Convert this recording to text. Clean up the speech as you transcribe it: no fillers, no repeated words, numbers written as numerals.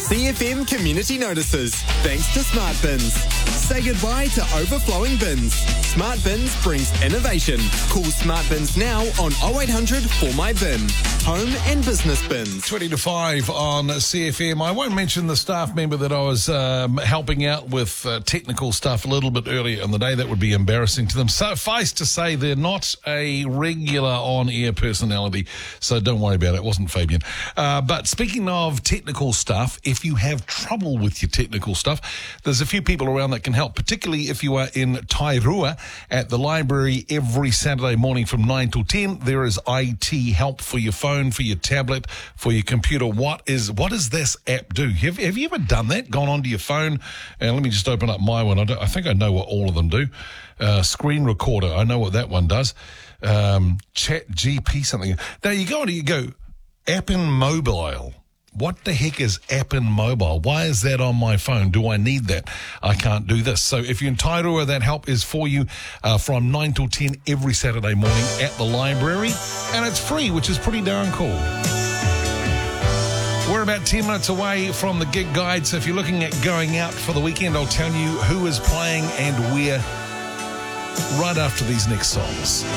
CFM community notices. Thanks to Smart Bins. Say goodbye to overflowing bins. Smart Bins brings innovation. Call Smart Bins now on 0800 for my bin. Home and business bins. 20 to 5 on CFM. I won't mention the staff member that I was helping out with technical stuff a little bit earlier in the day. That would be embarrassing to them. Suffice to say, they're not a regular on-air personality, so don't worry about it. It wasn't Fabian. But speaking of technical stuff, if you have trouble with your technical stuff, there's a few people around that can help, particularly if you are in Tairua at the library every Saturday morning from 9 till 10. There is IT help for your phone, for your tablet, for your computer. What does this app do? Have you ever done that? Gone onto your phone? And let me just open up my one. I think I know what all of them do. Screen recorder. I know what that one does. Chat GP something. Now you go app in mobile. What the heck is app in mobile? Why is that on my phone? Do I need that? I can't do this. So if you're in Tairua, that help is for you from 9 till 10 every Saturday morning at the library. And it's free, which is pretty darn cool. We're about 10 minutes away from the gig guide. So if you're looking at going out for the weekend, I'll tell you who is playing and where right after these next songs.